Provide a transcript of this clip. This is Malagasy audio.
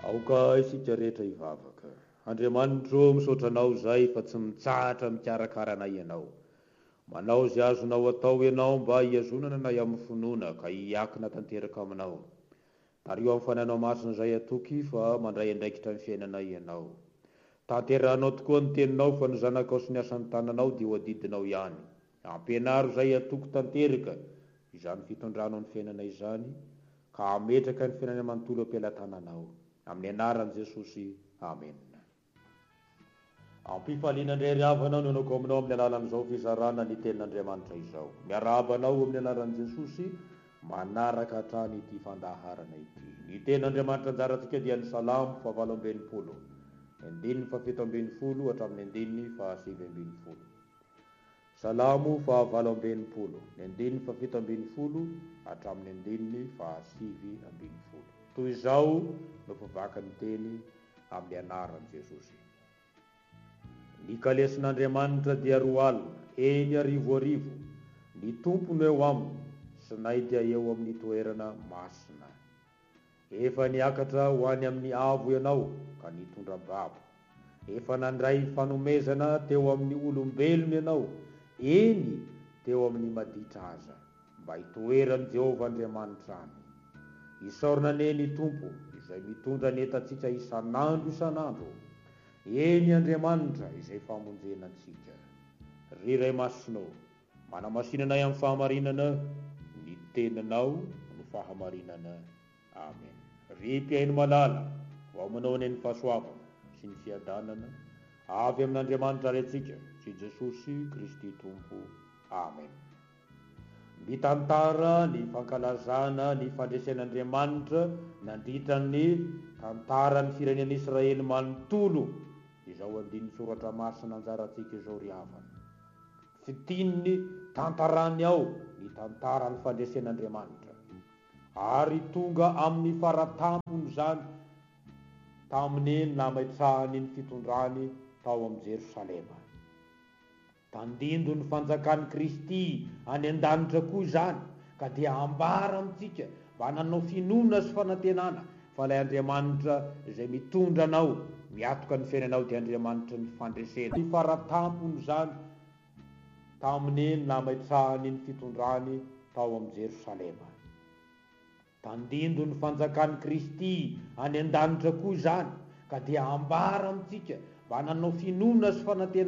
Aoka isika rehetra hivavaka. Andriamanitro misaotra anao zay fa tsy mitsahatra mikarakara ianao. Manao zay azonao atao ianao mba hiazonana na amin'ny finoana ka hiakina tanteraka aminao. Tario amin'ny fananao masina izay atoky fa mandray andraikitra ny fiainana ianao. Tanterahanao tokoa ny teninao fa ny zanakao sy ny asan'ny tananao dia ho adidinao ihany. Ampianaro izay atoky tanteraka izany fitondranao ny fiainana izany ka ametraka ny fiainana manontolo am-pelatananao. Amin'ny anaran'i Jesosy, amen. Ampifaliana indray riavana no anako aminao amin'ny alalan'izao fizarana ny tenin'Andriamanitra izao. Miarabanao amin'ny alalan'i Jesosy manaraka hatrany ity fandaharana ity. Ny tenin'Andriamanitra anjarantsika dia ny Salamo 7:20, andininy 7:20 hatramin'ny andininy 7:20. Salamo 7:20, andininy 7:20 hatramin'ny andininy 7:20. Toy izao no fivaka ny teny amin'ny anaran'i Jesosy. Ny kalesin'Andriamanitra dia roa alina, eny arivoarivo, ny tompony eo aminy, sy nay dia eo amin'ny toerana masina. Efa niakatra ho any amin'ny avo ianao ka nitondra babo. Efa nandray fanomezana teo amin'ny olombelona ianao, eny teo amin'ny maditra aza, mba hitoeran'i Jehovah Andriamanitra any. Isaorana ane ny tompo izay mitondra ny entantsika isan'andro. Eny Andriamanitra izay famonjena antsika. Ry Ray Masinao, manamasinana amin'ny fahamarinana, ny teninao no fahamarinana. Amen. Ry mpiaino malala, ho aminao ny fahasoavana sy ny fiadanana, avy amin'Andriamanitra rentsika, sy Jesosy Kristy Tompo. Amen. Mitantara ny fankalazana ny fandresen'Andriamanitra nandritra ny tantaran'ny firenen'Israely manontolo, izao andin'ny soratra masina anjarantsika izao ry havana. Fitininy tantarany ao ny tantaran'ny fandresen'Andriamanitra, ary tonga amin'ny faratampony zany tamin'ny namaitsahany ny fitondrany tao amin'ny Jerosalema. Tandindo ny fanjakan'i Kristy any an-danitra koa izany, ka dia ambara amintsika mba nanao finoana sy fanantenana fa ilay Andriamanitra izay mitondra anao miatoka ny fiainanao dia Andriamanitra ny fandresena. Ny faratampony izany tamin'ny namaitsahany ny fitondrany tao amin'ny Jerosalema. Tandindo ny fanjakan'i Kristy any an-danitra koa izany, ka dia ambara amintsika mba nanao finoana sy fanantenana